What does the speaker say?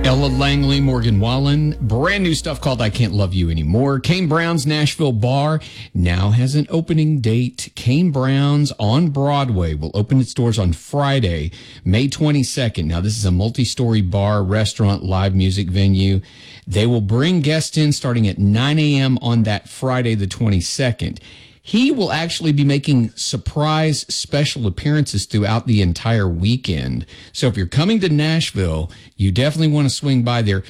Ella Langley, Morgan Wallen, brand new stuff called I Can't Love You Anymore. Kane Brown's Nashville Bar now has an opening date. Kane Brown's on Broadway will open its doors on Friday, May 22nd. Now, this is a multi-story bar, restaurant, live music venue. They will bring guests in starting at 9 a.m. on that Friday, the 22nd. He will actually be making surprise special appearances throughout the entire weekend. So if you're coming to Nashville, you definitely want to swing by there.